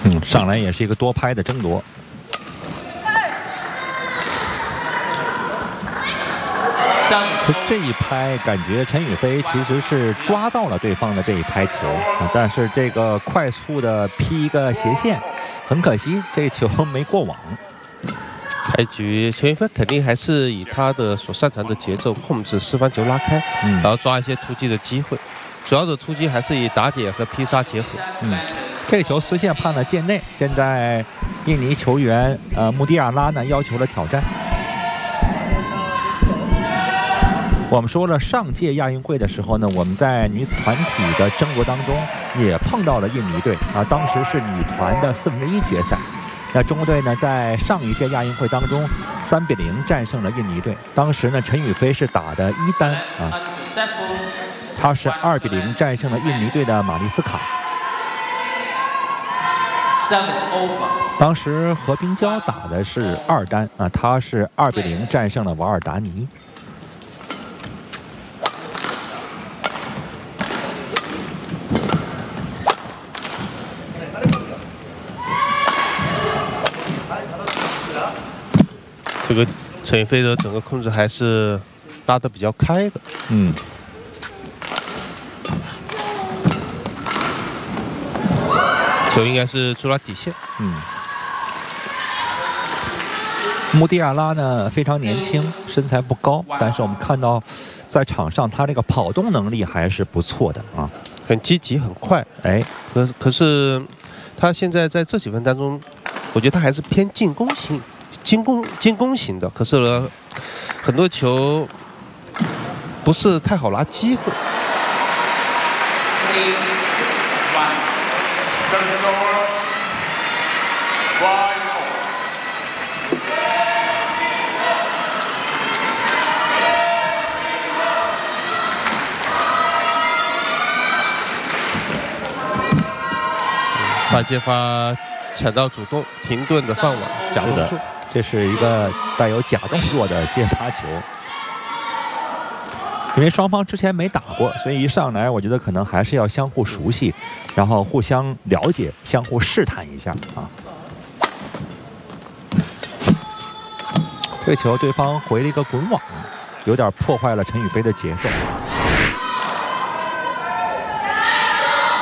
上来也是一个多拍的争夺。这一拍感觉陈雨菲其实是抓到了对方的这一拍球，但是这个快速的劈一个斜线，很可惜这球没过网。 开局陈雨菲肯定还是以他的所擅长的节奏控制四方球拉开，然后抓一些突击的机会。主要的突击还是以打点和劈杀结合。 这球丝线判了界内，现在印尼球员穆蒂亚拉呢要求了挑战。我们说了，上届亚运会的时候呢，我们在女子团体的争夺当中也碰到了印尼队啊，当时是女团的1/4决赛。那中国队呢，在上一届亚运会当中3-0战胜了印尼队。当时呢，陈雨菲是打的一单啊，他是2-0战胜了印尼队的马丽斯卡。当时何冰娇打的是2单啊，他是2-0战胜了瓦尔达尼。 这个陈雨菲的整个控制还是拉得比较开的。球应该是出了底线。 穆蒂亚拉呢非常年轻，身材不高，但是我们看到在场上他这个跑动能力还是不错的啊， 很积极很快。可是他现在在这几分当中，我觉得他还是偏进攻型。进攻型的，可是呢，很多球不是太好拿机会。发接发抢到主动，停顿的放网，假动作。 这是一个带有假动作的接发球，因为双方之前没打过，所以一上来我觉得可能还是要相互熟悉，然后互相了解，相互试探一下啊。这球对方回了一个滚网，有点破坏了陈雨菲的节奏。